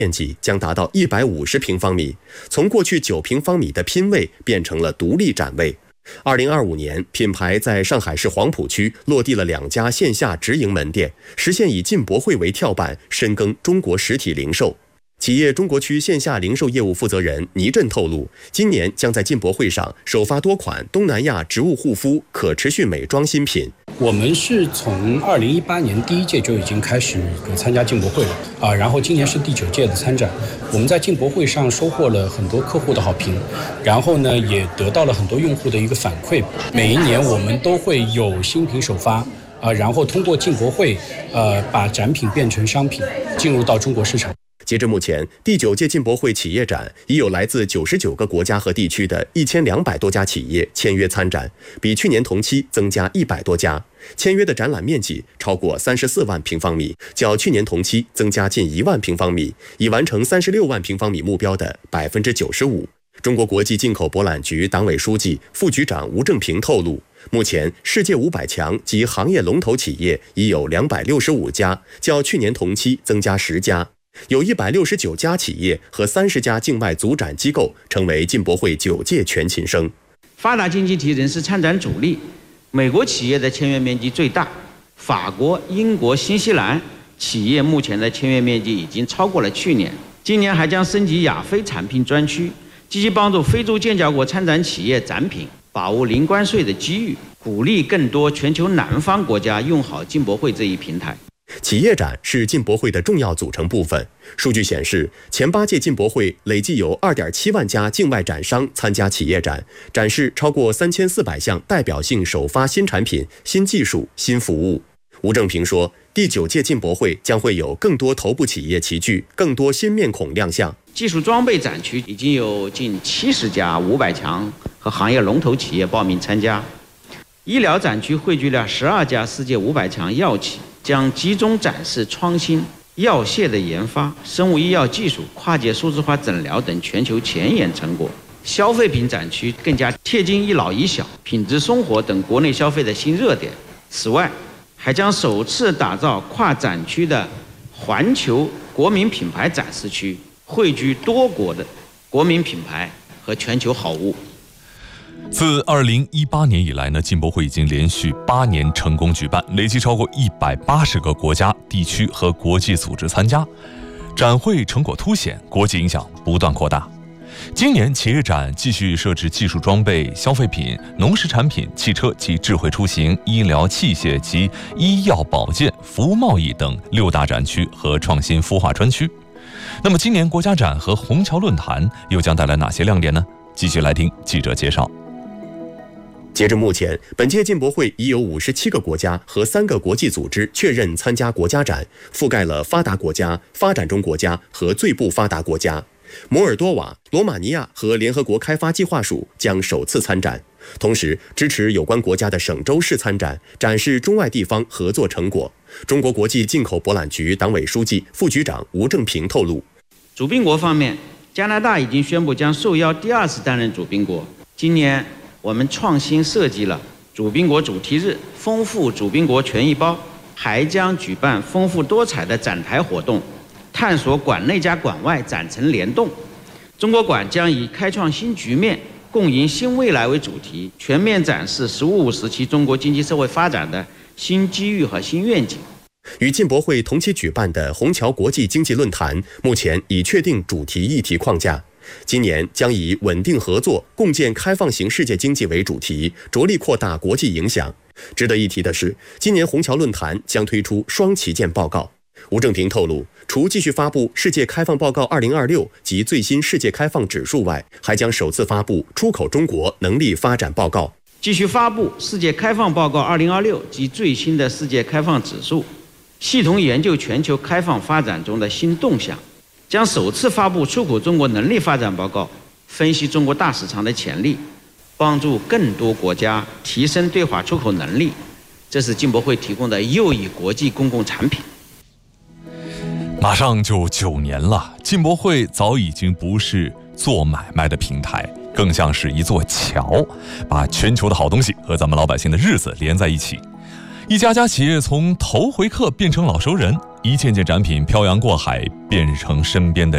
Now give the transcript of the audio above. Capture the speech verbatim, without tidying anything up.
面积将达到一百五十平方米，从过去九平方米的拼位变成了独立展位。二零二五年，品牌在上海市黄浦区落地了两家线下直营门店，实现以进博会为跳板，深耕中国实体零售。企业中国区线下零售业务负责人倪震透露，今年将在进博会上首发多款东南亚植物护肤、可持续美妆新品。 我们是从二零一八年第一届就已经开始参加进博会了啊，然后今年是第九届的参展。我们在进博会上收获了很多客户的好评，然后呢也得到了很多用户的一个反馈。每一年我们都会有新品首发啊，然后通过进博会，呃，把展品变成商品，进入到中国市场。 截至目前，第九届进博会企业展已有来自九十九个国家和地区的一千两百多家企业签约参展，比去年同期增加一百多家。签约的展览面积超过三十四万平方米，较去年同期增加近一万平方米，已完成三十六万平方米目标的百分之九十五。中国国际进口博览局党委书记、副局长吴正平透露，目前世界五百强及行业龙头企业已有两百六十五家，较去年同期增加十家。有一百六十九家企业和三十家境外组展机构成为进博会九届全勤生。 发达经济体仍是参展主力，美国企业的签约面积最大，法国、英国、新西兰企业目前的签约面积已经超过了去年。今年还将升级亚非产品专区，积极帮助非洲建交国参展企业展品，把握零关税的机遇，鼓励更多全球南方国家用好进博会这一平台。 企业展是进博会的重要组成部分。数据显示，前八届进博会累计有 二点七万家境外展商参加企业展，展示超过三千四百项代表性首发新产品、新技术、新服务。吴正平说，第九届进博会将会有更多头部企业齐聚，更多新面孔亮相。 技术装备展区已经有近七十家五百强和行业龙头企业报名参加。医疗展区汇聚了十二家世界五百强药企，将集中展示创新、药械的研发、生物医药技术、跨界数字化诊疗等全球前沿成果。消费品展区更加贴近一老一小、品质生活等国内消费的新热点。此外，还将首次打造跨展区的环球国民品牌展示区，汇聚多国的国民品牌和全球好物。 自二零一八年以来呢，进博会已经连续八年成功举办，累计超过一百八十个国家、地区和国际组织参加，展会成果凸显，国际影响不断扩大。今年企业展继续设置技术装备、消费品、农食产品、汽车及智慧出行、医疗器械及医药保健、服务贸易等六大展区和创新孵化专区。那么今年国家展和虹桥论坛又将带来哪些亮点呢？继续来听记者介绍。 截至目前，本届进博会已有五十七个国家和三个国际组织确认参加国家展，覆盖了发达国家、发展中国家和最不发达国家。摩尔多瓦、罗马尼亚和联合国开发计划署将首次参展，同时支持有关国家的省州市参展，展示中外地方合作成果。中国国际进口博览局党委书记、副局长吴正平透露， 主宾国方面，加拿大已经宣布将受邀第二次担任主宾国。今年我们创新设计了主宾国主题日，丰富主宾国权益包，还将举办丰富多彩的展台活动，探索馆内加馆外展陈联动。中国馆将以开创新局面、共赢新未来为主题，全面展示“十五五”时期中国经济社会发展的新机遇和新愿景。 与进博会同期举办的虹桥国际经济论坛，目前已确定主题议题框架。今年将以稳定合作、共建开放型世界经济为主题，着力扩大国际影响。值得一提的是，今年虹桥论坛将推出双旗舰报告。吴正平透露，除继续发布《世界开放报告二零二六》及最新世界开放指数外，还将首次发布出口中国能力发展报告。 继续发布《世界开放报告二零二六》及最新的世界开放指数，系统研究全球开放发展中的新动向。将首次发布出口中国能力发展报告，分析中国大市场的潜力，帮助更多国家提升对华出口能力。这是进博会提供的又一国际公共产品。 马上就九年了，进博会早已经不是做买卖的平台，更像是一座桥，把全球的好东西和咱们老百姓的日子连在一起。一家家企业从头回客变成老熟人，一件件展品漂洋过海，变成身边的